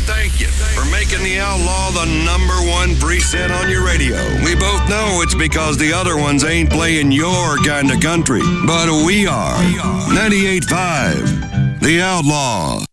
thank you for making the Outlaw the #1 preset on your radio. We both know it's because the other ones ain't playing your kind of country, but we are. 98.5, The Outlaw.